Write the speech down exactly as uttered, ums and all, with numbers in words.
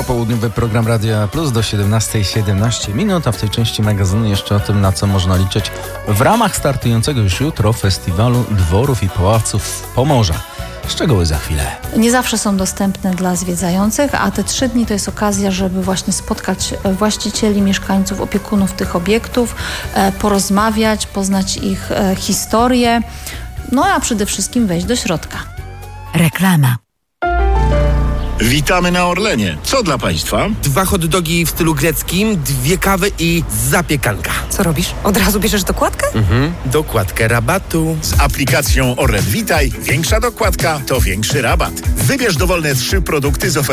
Popołudniowy program Radia Plus do siedemnastej siedemnaście minut, a w tej części magazynu jeszcze o tym, na co można liczyć w ramach startującego już jutro festiwalu dworów i pałaców w Pomorzach. Szczegóły za chwilę. Nie zawsze są dostępne dla zwiedzających, a te trzy dni to jest okazja, żeby właśnie spotkać właścicieli, mieszkańców, opiekunów tych obiektów, porozmawiać, poznać ich historię, no a przede wszystkim wejść do środka. Reklama. Witamy na Orlenie. Co dla Państwa? Dwa hot dogi w stylu greckim, dwie kawy i zapiekanka. Co robisz? Od razu bierzesz dokładkę? Mhm, dokładkę rabatu. Z aplikacją Orlen Witaj większa dokładka to większy rabat. Wybierz dowolne trzy produkty z oferty